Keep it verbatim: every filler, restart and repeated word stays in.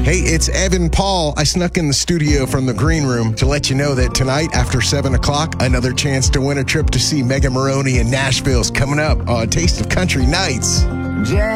Hey, it's Evan Paul. I snuck in the studio from the green room to let you know that tonight after seven o'clock, another chance to win a trip to see Megan Moroney in Nashville's coming up on Taste of Country Nights.